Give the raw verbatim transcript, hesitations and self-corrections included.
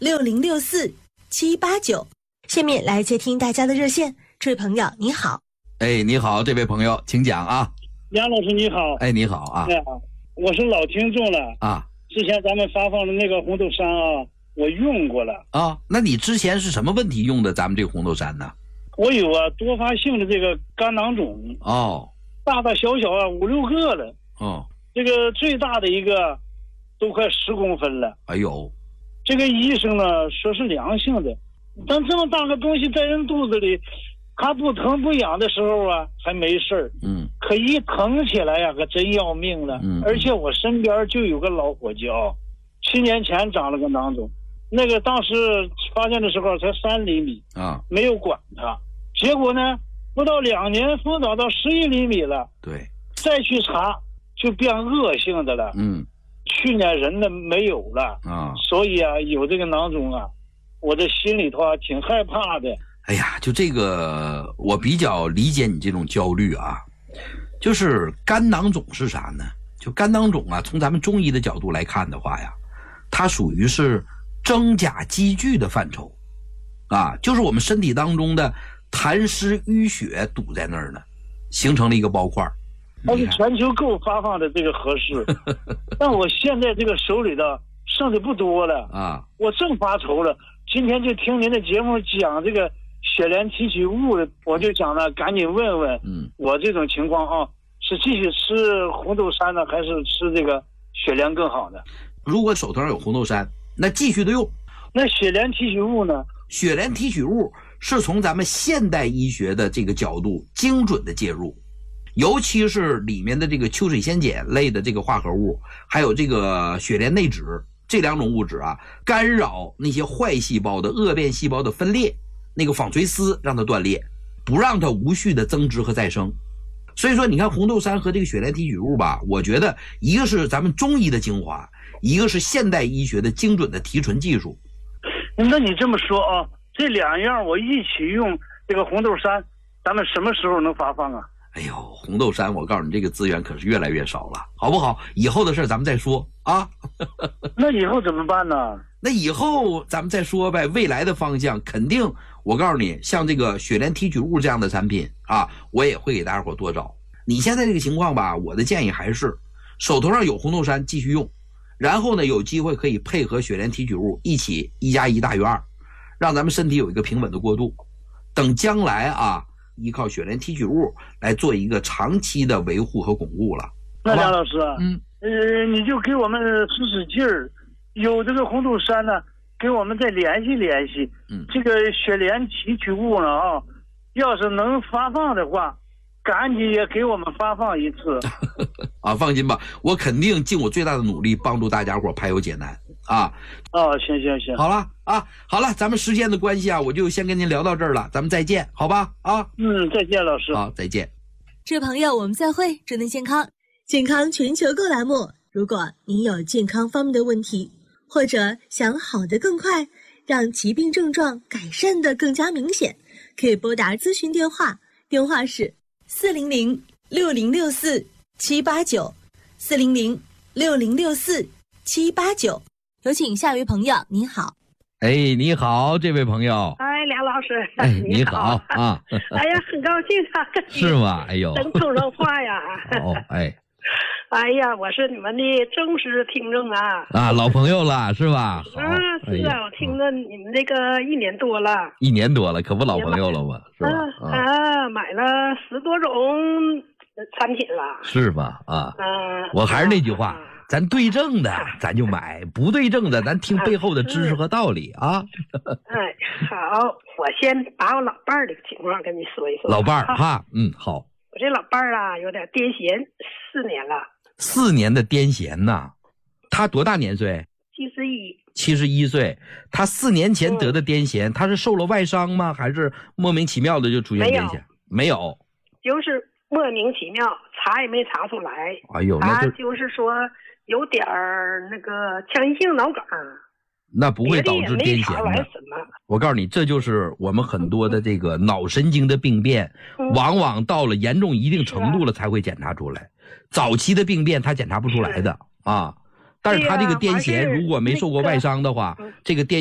六零六四七八九。下面来接听大家的热线，这位朋友你好。 哎，你好，这位朋友，请讲啊。 杨老师你好。 哎，你好啊。 哎呀，我是老听众了啊。 之前咱们发放的那个红豆杉啊，我用过了啊。那你之前是什么问题用的咱们这个红豆杉呢？ 我有啊，多发性的这个肝囊肿。 哦。 大大小小啊，五六个了。 哦。 这个最大的一个都快十公分了。 哎呦。 这个医生呢说是良性的，但这么大个东西在人肚子里，它不疼不痒的时候啊还没事儿。 嗯。 可一疼起来呀，可真要命了。 嗯。 而且我身边就有个老火椒，七年前长了个囊肿，那个当时发现的时候才三厘米啊，没有管它。结果呢，不到两年疯长到十一厘米了。 对。 再去查，就变恶性的了。 嗯。 去年人呢没有了啊， 所以啊，有这个囊肿啊，我的心里头啊挺害怕的。 哎呀，就这个，我比较理解你这种焦虑啊。就是肝囊肿是啥呢？就肝囊肿啊，从咱们中医的角度来看的话呀，它属于是真假积聚的范畴啊，就是我们身体当中的痰湿淤血堵在那儿呢，形成了一个包块。 它是全球购发放的这个合适，但我现在这个手里的剩的不多了啊， 我正发愁了。今天就听您的节目讲这个血联提取物，我就想了赶紧问问，嗯，我这种情况啊，是继续吃红豆杉呢，还是吃这个血联更好呢？ 如果手头上有红豆杉，那继续的用。 那血联提取物呢？ 血联提取物是从咱们现代医学的这个角度精准的介入。尤其是里面的这个秋水仙碱类的这个化合物，还有这个血联内酯这两种物质啊，干扰那些坏细胞的恶变细胞的分裂，那个纺锤丝让它断裂，不让它无序的增殖和再生。所以说你看红豆杉和这个血联提取物吧，我觉得一个是咱们中医的精华，一个是现代医学的精准的提纯技术。 那你这么说啊，这两样我一起用这个红豆杉，咱们什么时候能发放啊？ 哎呦，红豆杉，我告诉你，这个资源可是越来越少了，好不好？以后的事咱们再说啊。 那以后怎么办呢？ 那以后咱们再说呗。未来的方向肯定，我告诉你，像这个血联提取物这样的产品啊，我也会给大家伙多找。你现在这个情况吧，我的建议还是手头上有红豆杉继续用，然后呢，有机会可以配合血联提取物一起一加一大于二，让咱们身体有一个平稳的过渡。等将来啊，依靠血联提取物来做一个长期的维护和巩固了。 那梁老师， 嗯， 呃，你就给我们使使劲儿，有这个红豆杉呢，给我们再联系联系。嗯，这个血联提取物呢啊，要是能发放的话，赶紧也给我们发放一次。 啊，放心吧，我肯定尽我最大的努力帮助大家伙排忧解难啊。 哦，行行行， 好了啊，好了，咱们时间的关系啊，我就先跟您聊到这儿了，咱们再见，好吧？啊， 嗯，再见，老师。 好，再见。 这位朋友，我们再会，祝您健康。健康全球购栏目，如果您有健康方面的问题，或者想好得更快，让疾病症状改善得更加明显，可以拨打咨询电话，电话是四零零六零六四七八九，四零零六零六四七八九。有请下一位朋友，你好。 哎，你好，这位朋友。 哎，梁老师， 哎，你好啊！ 哎呀，很高兴啊，跟你是吗？哎呦， 能通上话呀！ 哦，哎， 哎呀，我是你们的忠实听众啊！ 啊，老朋友了是吧？ 啊，是啊，我听了你们这个一年多了， 一年多了，可不老朋友了吗？是吧？ 啊，买了十多种产品了， 是吧？啊， 嗯， 我还是那句话。咱对症的咱就买，不对症的咱听背后的知识和道理啊。 哎，好，我先把我老伴儿的情况跟你说一说。 老伴儿哈，嗯，好。 我这老伴儿啊，有点癫痫，四年了。 四年的癫痫呐，他多大年岁？ 七十一。 七十一岁，他四年前得的癫痫，嗯、他是受了外伤吗？还是莫名其妙的就出现癫痫？没有，没有， 就是莫名其妙，查也没查出来。 哎呦，那就他就是说。有点儿那个腔隙性脑梗， 那不会导致癫痫的。我告诉你，这就是我们很多的这个脑神经的病变，嗯、往往到了严重一定程度了才会检查出来。早期的病变他检查不出来的啊。但是他这个癫痫如果没受过外伤的话，这个癫